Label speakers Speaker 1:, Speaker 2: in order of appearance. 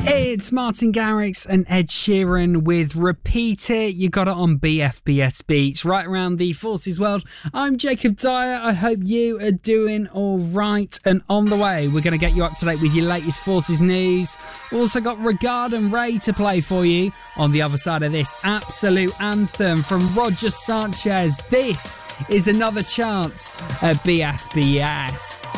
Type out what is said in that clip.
Speaker 1: It's Martin Garrix and Ed Sheeran with Repeat It. You got it on BFBS Beats, right around the Forces world. I'm Jacob Dyer. I hope you are doing all right. And on the way, we're going to get you up to date with your latest Forces news. Also got Regard and Ray to play for you. On the other side of this, absolute anthem from Roger Sanchez. This is Another Chance at BFBS.